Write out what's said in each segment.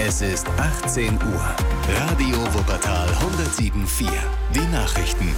Es ist 18 Uhr. Radio Wuppertal 107.4. Die Nachrichten.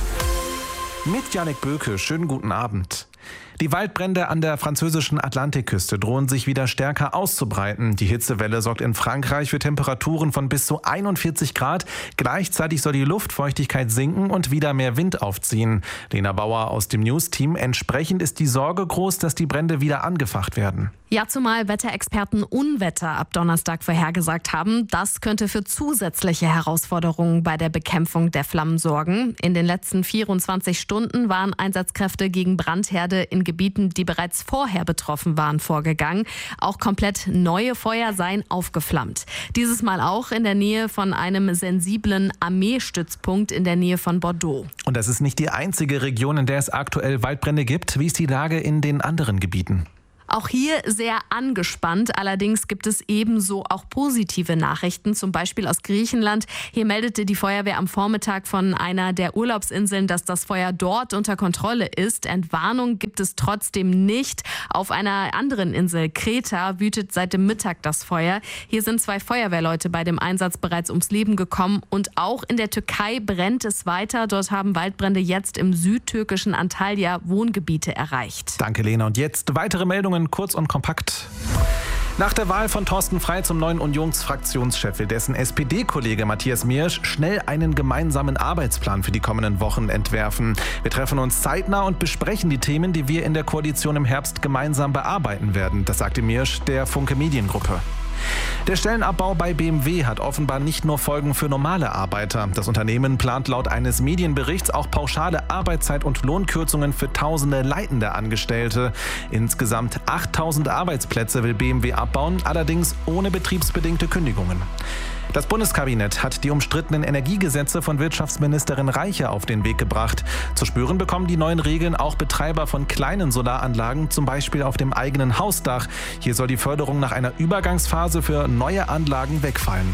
Mit Jannik Böke, schönen guten Abend. Die Waldbrände an der französischen Atlantikküste drohen sich wieder stärker auszubreiten. Die Hitzewelle sorgt in Frankreich für Temperaturen von bis zu 41 Grad. Gleichzeitig soll die Luftfeuchtigkeit sinken und wieder mehr Wind aufziehen. Lena Bauer aus dem News-Team. Entsprechend ist die Sorge groß, dass die Brände wieder angefacht werden. Ja, zumal Wetterexperten Unwetter ab Donnerstag vorhergesagt haben. Das könnte für zusätzliche Herausforderungen bei der Bekämpfung der Flammen sorgen. In den letzten 24 Stunden waren Einsatzkräfte gegen Brandherde in Gebieten, die bereits vorher betroffen waren, vorgegangen. Auch komplett neue Feuer seien aufgeflammt. Dieses Mal auch in der Nähe von einem sensiblen Armeestützpunkt in der Nähe von Bordeaux. Und das ist nicht die einzige Region, in der es aktuell Waldbrände gibt. Wie ist die Lage in den anderen Gebieten? Auch hier sehr angespannt. Allerdings gibt es ebenso auch positive Nachrichten, zum Beispiel aus Griechenland. Hier meldete die Feuerwehr am Vormittag von einer der Urlaubsinseln, dass das Feuer dort unter Kontrolle ist. Entwarnung gibt es trotzdem nicht. Auf einer anderen Insel, Kreta, wütet seit dem Mittag das Feuer. Hier sind 2 Feuerwehrleute bei dem Einsatz bereits ums Leben gekommen. Und auch in der Türkei brennt es weiter. Dort haben Waldbrände jetzt im südtürkischen Antalya Wohngebiete erreicht. Danke, Lena. Und jetzt weitere Meldungen. Kurz und kompakt. Nach der Wahl von Thorsten Frey zum neuen Unionsfraktionschef will dessen SPD-Kollege Matthias Miersch schnell einen gemeinsamen Arbeitsplan für die kommenden Wochen entwerfen. Wir treffen uns zeitnah und besprechen die Themen, die wir in der Koalition im Herbst gemeinsam bearbeiten werden. Das sagte Miersch der Funke Mediengruppe. Der Stellenabbau bei BMW hat offenbar nicht nur Folgen für normale Arbeiter. Das Unternehmen plant laut eines Medienberichts auch pauschale Arbeitszeit- und Lohnkürzungen für tausende leitende Angestellte. Insgesamt 8.000 Arbeitsplätze will BMW abbauen, allerdings ohne betriebsbedingte Kündigungen. Das Bundeskabinett hat die umstrittenen Energiegesetze von Wirtschaftsministerin Reiche auf den Weg gebracht. Zu spüren bekommen die neuen Regeln auch Betreiber von kleinen Solaranlagen, zum Beispiel auf dem eigenen Hausdach. Hier soll die Förderung nach einer Übergangsphase für neue Anlagen wegfallen.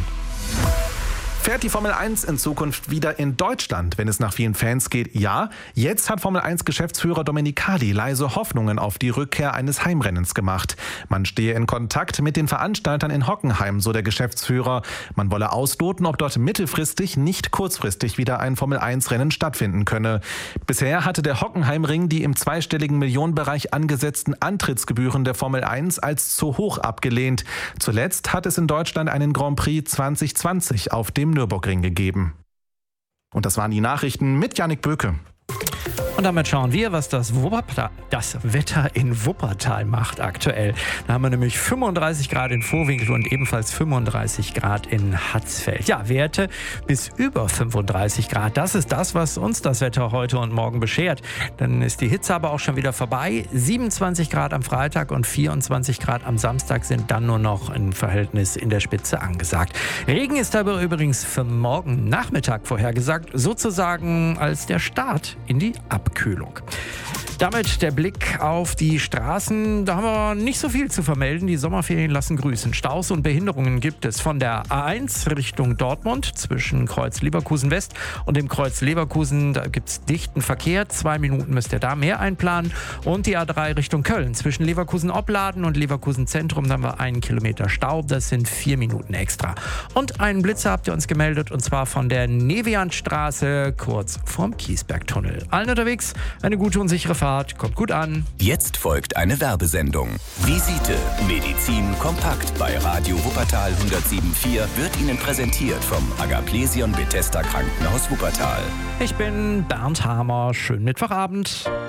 Fährt die Formel 1 in Zukunft wieder in Deutschland, wenn es nach vielen Fans geht? Ja, jetzt hat Formel 1-Geschäftsführer Domenicali leise Hoffnungen auf die Rückkehr eines Heimrennens gemacht. Man stehe in Kontakt mit den Veranstaltern in Hockenheim, so der Geschäftsführer. Man wolle ausloten, ob dort mittelfristig, nicht kurzfristig wieder ein Formel 1-Rennen stattfinden könne. Bisher hatte der Hockenheimring die im zweistelligen Millionenbereich angesetzten Antrittsgebühren der Formel 1 als zu hoch abgelehnt. Zuletzt hat es in Deutschland einen Grand Prix 2020 auf dem Nürburgring gegeben. Und das waren die Nachrichten mit Jannik Böke. Und damit schauen wir, was das Wetter in Wuppertal macht aktuell. Da haben wir nämlich 35 Grad in Vohwinkel und ebenfalls 35 Grad in Hatzfeld. Ja, Werte bis über 35 Grad. Das ist das, was uns das Wetter heute und morgen beschert. Dann ist die Hitze aber auch schon wieder vorbei. 27 Grad am Freitag und 24 Grad am Samstag sind dann nur noch ein Verhältnis in der Spitze angesagt. Regen ist aber übrigens für morgen Nachmittag vorhergesagt, sozusagen als der Start in die Abkühlung. Damit der Blick auf die Straßen. Da haben wir nicht so viel zu vermelden. Die Sommerferien lassen grüßen. Staus und Behinderungen gibt es von der A1 Richtung Dortmund zwischen Kreuz Leverkusen West und dem Kreuz Leverkusen. Da gibt es dichten Verkehr. 2 Minuten müsst ihr da mehr einplanen. Und die A3 Richtung Köln zwischen Leverkusen Opladen und Leverkusen Zentrum. Da haben wir 1 Kilometer Stau. Das sind 4 Minuten extra. Und einen Blitzer habt ihr uns gemeldet und zwar von der Nevianstraße kurz vorm Kiesbergtunnel. Allen unterwegs eine gute und sichere Fahrt. Kommt gut an. Jetzt folgt eine Werbesendung. Visite Medizin kompakt bei Radio Wuppertal 107.4 wird Ihnen präsentiert vom Agaplesion Bethesda Krankenhaus Wuppertal. Ich bin Bernd Hamer. Schönen Mittwochabend.